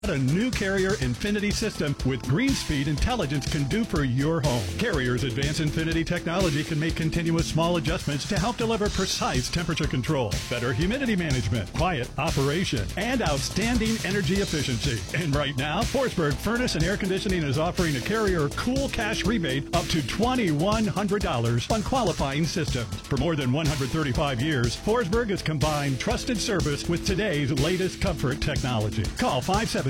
What a new Carrier Infinity system with GreenSpeed intelligence can do for your home. Carrier's advanced Infinity technology can make continuous small adjustments to help deliver precise temperature control, better humidity management, quiet operation, and outstanding energy efficiency. And right now, Forsberg Furnace and Air Conditioning is offering a Carrier Cool Cash rebate up to $2,100 on qualifying systems. For more than 135 years, Forsberg has combined trusted service with today's latest comfort technology. Call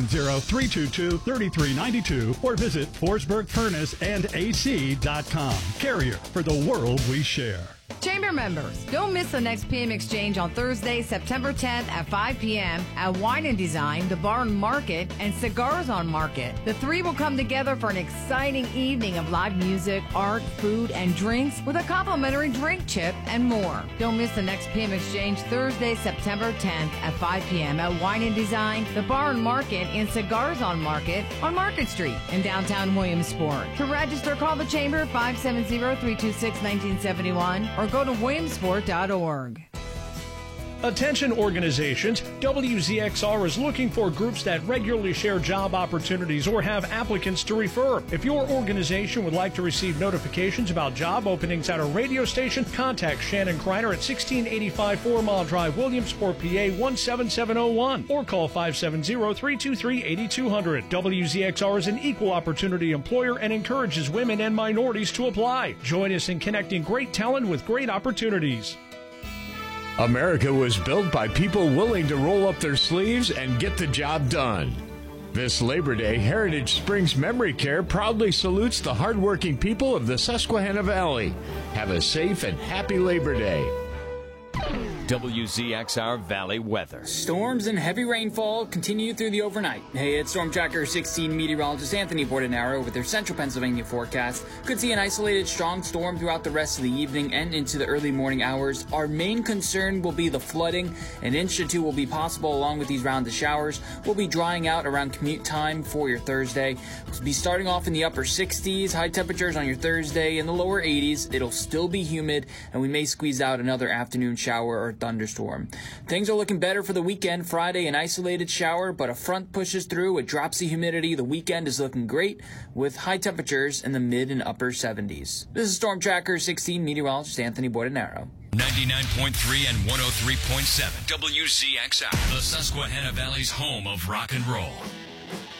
570-322-3392 or visit ForsbergFurnaceandAC.com. Carrier, for the world we share. Chamber members, don't miss the next PM Exchange on Thursday, September 10th at 5 p.m. at Wine and Design, the Bar and Market, and Cigars on Market. The three will come together for an exciting evening of live music, art, food, and drinks with a complimentary drink chip and more. Don't miss the next PM Exchange Thursday, September 10th at 5 p.m. at Wine and Design, the Bar and Market, and Cigars on Market Street in downtown Williamsport. To register, call the Chamber 570-326-1971 or go to williamsport.org. Attention organizations, WZXR is looking for groups that regularly share job opportunities or have applicants to refer. If your organization would like to receive notifications about job openings at a radio station, contact Shannon Kreiner at 1685 4 Mile Drive, Williamsport, PA 17701, or call 570-323-8200. WZXR is an equal opportunity employer and encourages women and minorities to apply. Join us in connecting great talent with great opportunities. America was built by people willing to roll up their sleeves and get the job done. This Labor Day, Heritage Springs Memory Care proudly salutes the hardworking people of the Susquehanna Valley. Have a safe and happy Labor Day. WZXR Valley weather. Storms and heavy rainfall continue through the overnight. Hey, it's Storm Tracker 16 meteorologist Anthony Bordenaro with their Central Pennsylvania forecast. Could see an isolated strong storm throughout the rest of the evening and into the early morning hours. Our main concern will be the flooding. An inch or two will be possible along with these round of showers. We'll be drying out around commute time for your Thursday. We'll be starting off in the upper 60s, high temperatures on your Thursday, in the lower 80s. It'll still be humid, and we may squeeze out another afternoon shower or thunderstorm. Things are looking better for the weekend. Friday, an isolated shower, but a front pushes through. It drops the humidity. The weekend is looking great with high temperatures in the mid and upper 70s. This is Storm Tracker 16 meteorologist Anthony Bordenaro. 99.3 and 103.7 WZXR, the Susquehanna Valley's home of rock and roll.